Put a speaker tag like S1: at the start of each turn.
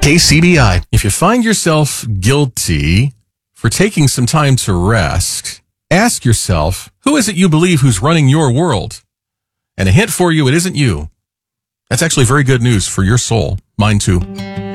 S1: KCBI. If you find yourself guilty for taking some time to rest, ask yourself, who is it you believe who's running your world? And a hint for you, it isn't you. That's actually very good news for your soul. Mine too.